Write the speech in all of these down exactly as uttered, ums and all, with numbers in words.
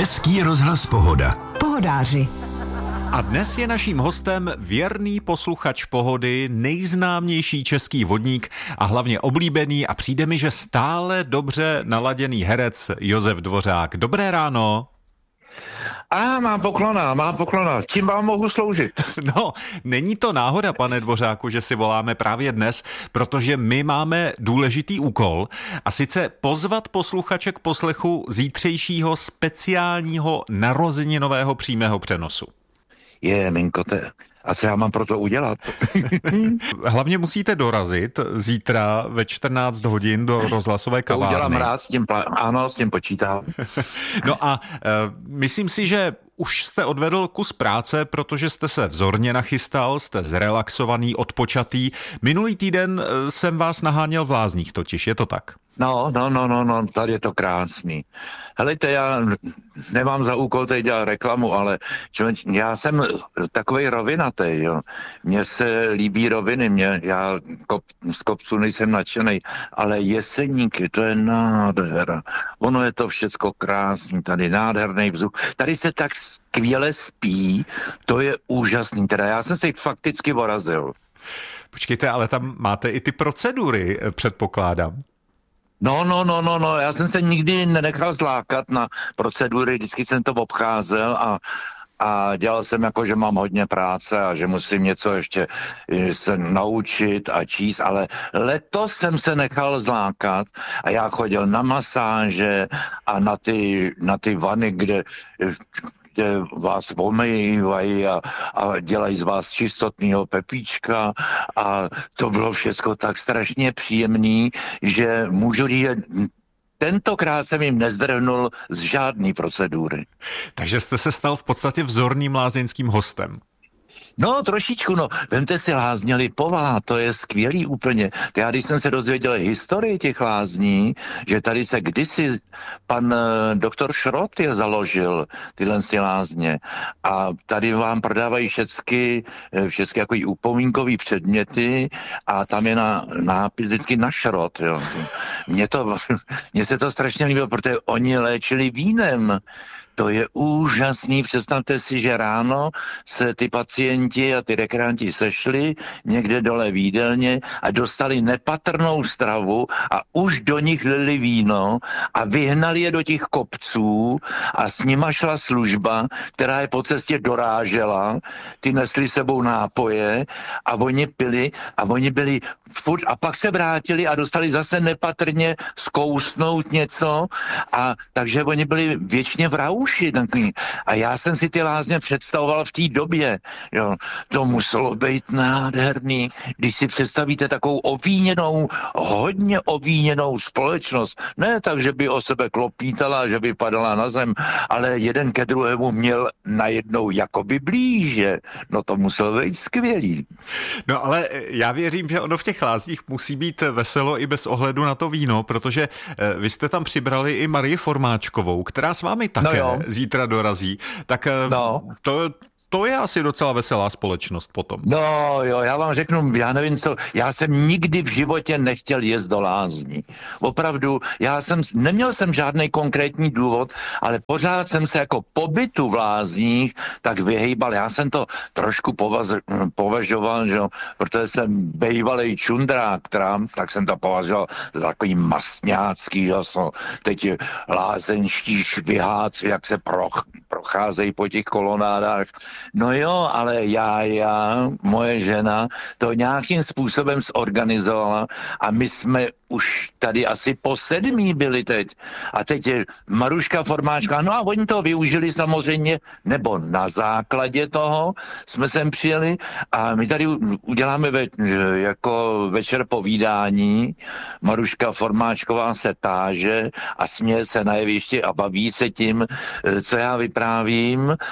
Český rozhlas Pohoda. Pohodáři. A dnes je naším hostem věrný posluchač Pohody, nejznámější český vodník a hlavně oblíbený a přijde mi, že stále dobře naladěný herec Josef Dvořák. Dobré ráno. A mám poklona, mám poklona. Čím vám mohu sloužit? No, není to náhoda, pane Dvořáku, že si voláme právě dnes, protože my máme důležitý úkol a sice pozvat posluchače k poslechu zítřejšího speciálního narozeninového přímého přenosu. Je, minkote. A co já mám pro to udělat? Hlavně musíte dorazit zítra ve čtrnáct hodin do rozhlasové kavárny. To udělám rád, s tím, plá... ano, s tím počítám. No a e, myslím si, že už jste odvedl kus práce, protože jste se vzorně nachystal, jste zrelaxovaný, odpočatý. Minulý týden jsem vás naháněl v Lázních totiž, je to tak? No, no, no, no, no, tady je to krásný. Helejte, já nemám za úkol teď dělat reklamu, ale člověč, já jsem takovej rovinatej, jo. Mně se líbí roviny, mě, já kop, z kopců nejsem nadšenej, ale Jeseníky, to je nádhera. Ono je to všecko krásný, tady nádherný vzduch. Tady se tak skvěle spí, to je úžasný. Teda já jsem se fakticky porazil. Počkejte, ale tam máte i ty procedury, předpokládám. No, no, no, no, no, já jsem se nikdy nenechal zlákat na procedury, vždycky jsem to obcházel a, a dělal jsem jako, že mám hodně práce a že musím něco ještě se naučit a číst, ale letos jsem se nechal zlákat a já chodil na masáže a na ty, na ty vany, kde... kde vás omývají a, a dělají z vás čistotnýho pepíčka a to bylo všechno tak strašně příjemný, že můžu říct, že tentokrát jsem jim nezdrhnul z žádný procedury. Takže jste se stal v podstatě vzorným lázeňským hostem. No, trošičku, no. Vemte si Lázně Lipová, to je skvělý úplně. Já, když jsem se dozvěděl historii těch lázní, že tady se kdysi pan doktor Šrot je založil, tyhle si lázně. A tady vám prodávají všechny, všechny jako upomínkový předměty a tam je na, nápis vždycky na Šrot, jo. Mně, to, mně se to strašně líbilo, protože oni léčili vínem. To je úžasný, představte si, že ráno se ty pacienti a ty rekreanti sešli někde dole v jídelně a dostali nepatrnou stravu a už do nich lili víno a vyhnali je do těch kopců a s nima šla služba, která je po cestě dorážela, ty nesli sebou nápoje a oni pili a oni byli furt a pak se vrátili a dostali zase nepatrně zkousnout něco a takže oni byli věčně v rauši takový. A já jsem si ty lázně představoval v té době. Jo. To muselo být nádherný, když si představíte takovou ovíněnou, hodně ovíněnou společnost. Ne tak, že by o sebe klopítala, že by padala na zem, ale jeden ke druhému měl najednou jakoby blíže. No to muselo být skvělý. No ale já věřím, že ono v těch lázních musí být veselo i bez ohledu na to víno, protože vy jste tam přibrali i Marii Formáčkovou, která s vámi také no zítra dorazí. Tak no. to... To je asi docela veselá společnost potom. No jo, já vám řeknu, já nevím co, já jsem nikdy v životě nechtěl jet do lázní. Opravdu, já jsem, neměl jsem žádný konkrétní důvod, ale pořád jsem se jako pobytu v lázních tak vyhejbal. Já jsem to trošku povaz, považoval, že jo, protože jsem bejvalej čundrák, trám, tak jsem to považoval za takový masňácký, že jo, teď lázeňští šviháci, jak se proch, procházejí po těch kolonádách. No jo, ale já, já, moje žena to nějakým způsobem zorganizovala a my jsme už tady asi po sedmí byli teď. A teď je Maruška Formáčka, no a oni to využili samozřejmě, nebo na základě toho jsme sem přijeli a my tady uděláme ve, jako večer povídání. Maruška Formáčková se táže a směje se na jevišti a baví se tím, co já vyprávím.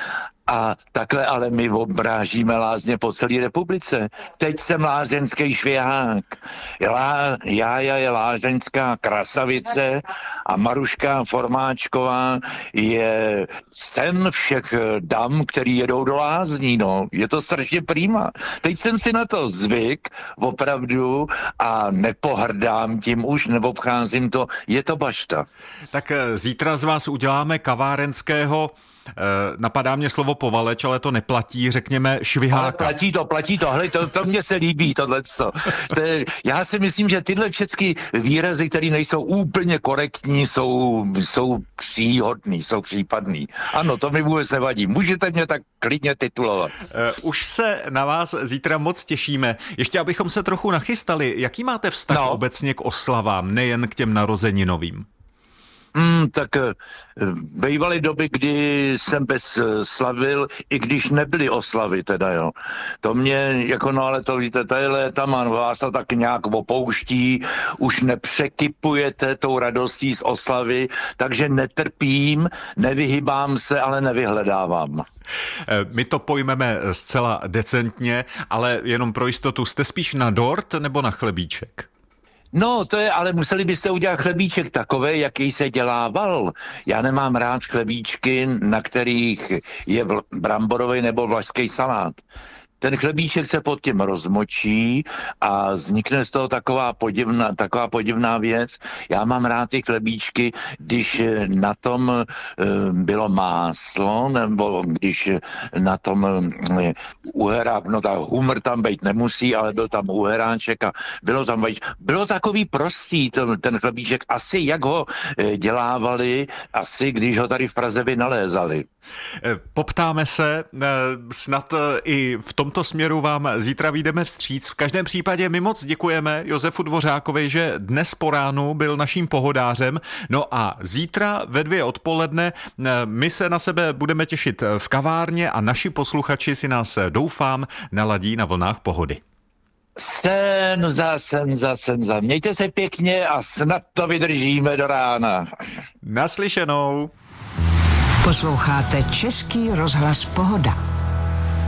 A takhle ale my obrážíme lázně po celé republice. Teď jsem lázeňský švěhák. Já, Jája je lázeňská krasavice a Maruška Formáčková je sen všech dam, který jedou do lázní. No. Je to strašně prýma. Teď jsem si na to zvyk, opravdu, a nepohrdám tím už, nebo obcházím to. Je to bašta. Tak zítra z vás uděláme kavárenského, napadá mě slovo povaleč, ale to neplatí, řekněme šviháka. Ale platí to, platí to, hele, to, to mně se líbí, tohleto. To je, já si myslím, že tyhle všechny výrazy, které nejsou úplně korektní, jsou, jsou příhodný, jsou případný. Ano, to mi vůbec nevadí. Můžete mě tak klidně titulovat. Uh, už se na vás zítra moc těšíme. Ještě abychom se trochu nachystali, jaký máte vztah no. obecně k oslavám, nejen k těm narozeninovým? Hmm, tak bývaly doby, kdy jsem bez slavil, i když nebyly oslavy teda, jo. To mě, jako no ale to víte, tady léta man vás to tak nějak opouští, už nepřekypujete tou radostí z oslavy, takže netrpím, nevyhybám se, ale nevyhledávám. My to pojmeme zcela decentně, ale jenom pro jistotu, jste spíš na dort nebo na chlebíček? No, to je, ale museli byste udělat chlebíček takový, jaký se dělával. Já nemám rád chlebíčky, na kterých je bramborový nebo vlašský salát. Ten chlebíček se pod tím rozmočí a vznikne z toho taková podivná, taková podivná věc. Já mám rád ty chlebíčky, když na tom e, bylo máslo, nebo když na tom e, uherák, no tak humr tam být nemusí, ale byl tam uheráček a bylo tam vajíč. Bylo takový prostý ten, ten chlebíček, asi jak ho e, dělávali, asi když ho tady v Praze vynalézali. Poptáme se, snad i v tomto směru vám zítra vyjdeme vstříc. V každém případě my moc děkujeme Josefu Dvořákovi, že dnes po ránu byl naším pohodářem. No a zítra ve dvě odpoledne my se na sebe budeme těšit v kavárně a naši posluchači si nás, doufám, naladí na vlnách Pohody. Senza, senza, senza. Mějte se pěkně a snad to vydržíme do rána. Naslyšenou. Posloucháte Český rozhlas Pohoda.